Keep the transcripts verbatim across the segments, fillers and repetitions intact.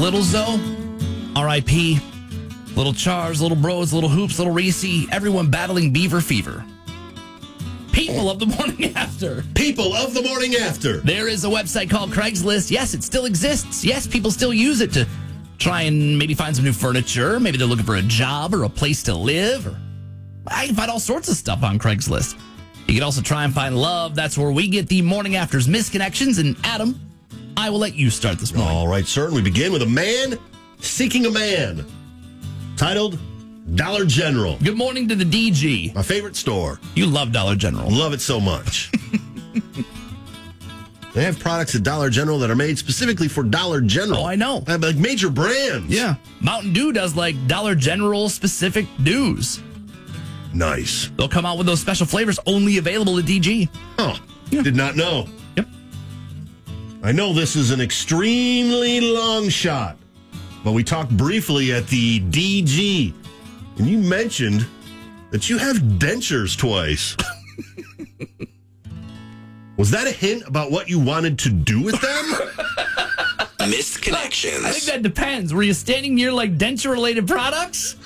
Little Zoe, R I P Little Chars, Little Bros, Little Hoops, Little Reese, everyone battling beaver fever. People of the morning after. People of the morning after. There is a website called Craigslist. Yes, it still exists. Yes, people still use it to try and maybe find some new furniture. Maybe they're looking for a job or a place to live. Or I can find all sorts of stuff on Craigslist. You can also try and find love. That's where we get the morning after's misconnections. And Adam, I will let you start this morning. All right, sir. And we begin with a man seeking a man. Titled Dollar General. Good morning to the D G. My favorite store. You love Dollar General. Love it so much. They have products at Dollar General that are made specifically for Dollar General. Oh, I know. Uh, like major brands. Yeah. Mountain Dew does like Dollar General specific dews. Nice. They'll come out with those special flavors only available at D G. Oh, yeah. Did not know. Yep. I know this is an extremely long shot, but we talked briefly at the D G, and you mentioned that you have dentures twice. Was that a hint about what you wanted to do with them? Missed connections. I think that depends. Were you standing near like denture-related products?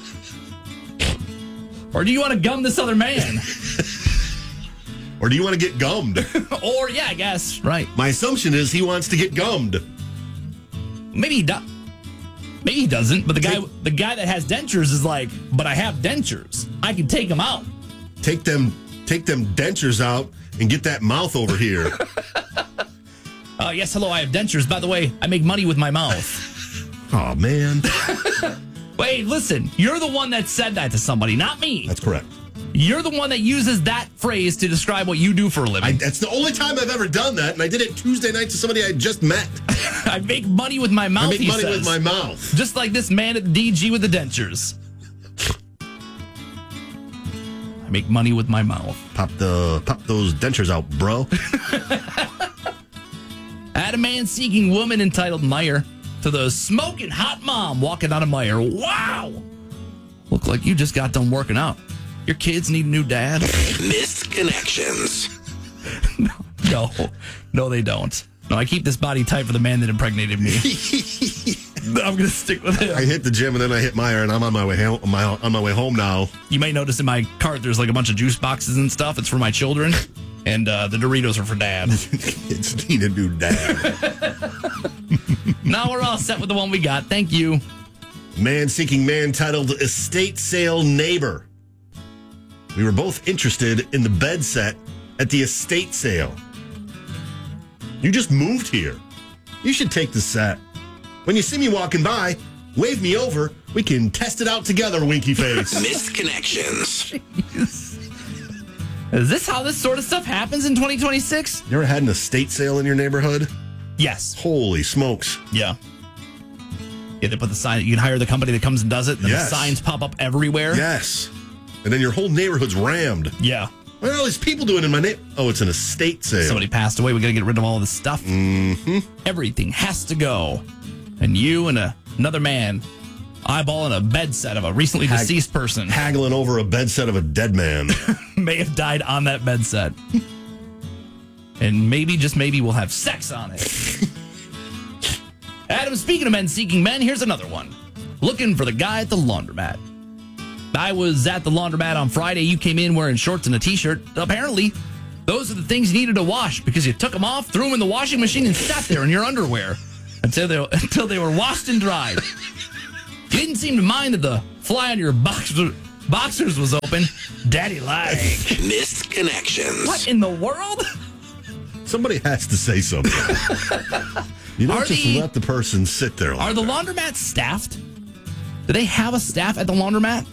Or do you want to gum this other man? Or do you want to get gummed? Or, yeah, I guess. Right. My assumption is he wants to get gummed. Maybe he does. Maybe he doesn't, but the guy the guy that has dentures is like, but I have dentures. I can take them out. Take them take them dentures out and get that mouth over here. uh, yes, hello, I have dentures. By the way, I make money with my mouth. Oh, man. Wait, listen, you're the one that said that to somebody, not me. That's correct. You're the one that uses that phrase to describe what you do for a living. I, that's the only time I've ever done that, and I did it Tuesday night to somebody I just met. I make money with my mouth, I make he money says. with my mouth. Just like this man at the D G with the dentures. I make money with my mouth. Pop the pop those dentures out, bro. I had a man seeking woman entitled Meyer to the smoking hot mom walking out of Meyer. Wow! Look like you just got done working out. Your kids need a new dad. Missed connections. no, no, no, they don't. No, I keep this body tight for the man that impregnated me. I'm gonna stick with him. I hit the gym and then I hit Meyer, and I'm on my way home. My, on my way home now. You might notice in my cart there's like a bunch of juice boxes and stuff. It's for my children, and uh, the Doritos are for Dad. It's need a new dad. Now we're all set with the one we got. Thank you. Man seeking man titled Estate Sale Neighbor. We were both interested in the bed set at the estate sale. You just moved here. You should take the set. When you see me walking by, wave me over. We can test it out together, winky face. Missed connections. Is this how this sort of stuff happens in twenty twenty-six? You ever had an estate sale in your neighborhood? Yes. Holy smokes. Yeah. Yeah, they put the sign. You can hire the company that comes and does it. And yes. The signs pop up everywhere. Yes. And then your whole neighborhood's rammed. Yeah. What are all these people doing in my neighborhood? Oh, it's an estate sale. Somebody passed away. We got to get rid of all of this stuff. Mm-hmm. Everything has to go. And you and a, another man eyeballing a bed set of a recently Hag- deceased person. Haggling over a bed set of a dead man. May have died on that bed set. And maybe, just maybe, we'll have sex on it. Adam, speaking of men seeking men, here's another one. Looking for the guy at the laundromat. I was at the laundromat on Friday. You came in wearing shorts and a T-shirt. Apparently, those are the things you needed to wash because you took them off, threw them in the washing machine, and sat there in your underwear until they, until they were washed and dried. You didn't seem to mind that the fly on your boxer, boxers was open. Daddy like. Missed connections. What in the world? Somebody has to say something. You don't Are just the, let the person sit there like Are the that. laundromats staffed? Do they have a staff at the laundromat?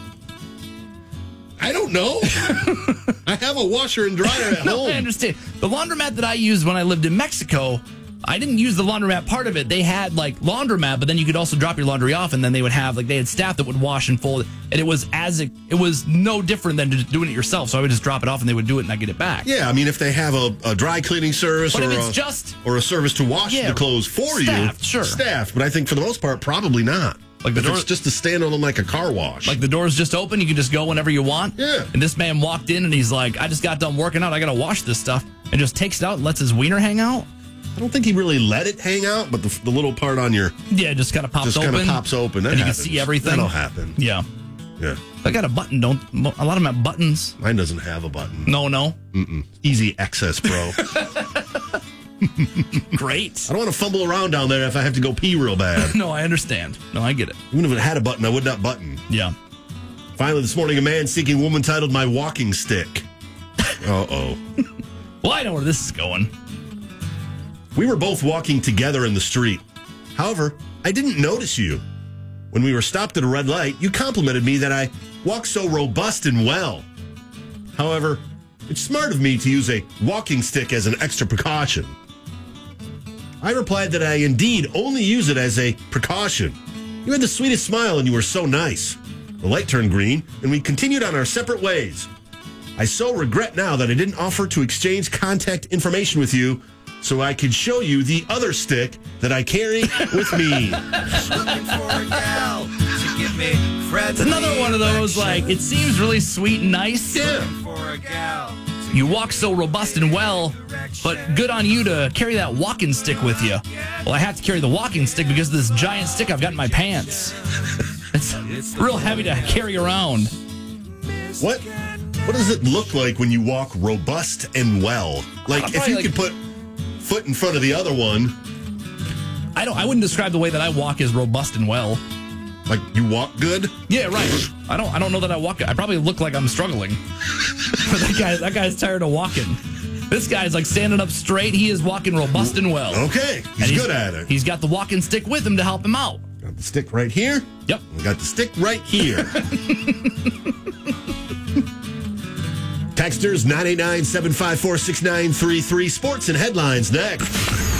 I don't know. I have a washer and dryer at No, home. I understand. The laundromat that I used when I lived in Mexico, I didn't use the laundromat part of it. They had like laundromat, but then you could also drop your laundry off, and then they would have like they had staff that would wash and fold it, and it was as it, it was no different than just doing it yourself. So I would just drop it off, and they would do it, and I get it back. Yeah, I mean, if they have a, a dry cleaning service But or if it's a, just or a service to wash Yeah, the clothes for staffed, you, sure. staffed. But I think for the most part, probably not. Like the if door- it's just to stand on them like a car wash. like the door's just open, you can just go whenever you want. Yeah. And this man walked in, and he's like, "I just got done working out. I got to wash this stuff," and just takes it out and lets his wiener hang out. I don't think he really let it hang out, but the, the little part on your Yeah, just kind of pops just open. kind of pops open. That and you happens. can see everything. That'll happen. Yeah. Yeah. I got a button. Don't a lot of them have buttons? Mine doesn't have a button. No, no. Mm-mm. Easy access, bro. Great. I don't want to fumble around down there if I have to go pee real bad. No, I understand. No, I get it. Even if it had a button, I would not button. Yeah. Finally, this morning, a man seeking woman titled My Walking Stick. Uh-oh. Well, I know where this is going. We were both walking together in the street. However, I didn't notice you. When we were stopped at a red light, you complimented me that I walk so robust and well. However, it's smart of me to use a walking stick as an extra precaution. I replied that I indeed only use it as a precaution. You had the sweetest smile and you were so nice. The light turned green and we continued on our separate ways. I so regret now that I didn't offer to exchange contact information with you so I could show you the other stick that I carry with me. Looking for a gal to give me It's another one of those, like, it seems really sweet and nice. Yeah. for a gal. You walk so robust and well, but good on you to carry that walking stick with you. Well, I have to carry the walking stick because of this giant stick I've got in my pants. It's real heavy to carry around. What what does it look like when you walk robust and well? Like, if Probably you like- could put foot in front of the other one, I don't. I wouldn't describe the way that I walk as robust and well. like you walk good? Yeah, right. I don't. I don't know that I walk. I probably look like I'm struggling. But that guy. That guy's tired of walking. This guy's like standing up straight. He is walking robust and well. Okay, he's, And good at it. He's got the walking stick with him to help him out. Got the stick right here. Yep. We got the stick right here. Texters nine eight nine, seven five four, six nine three three. Sports and headlines next.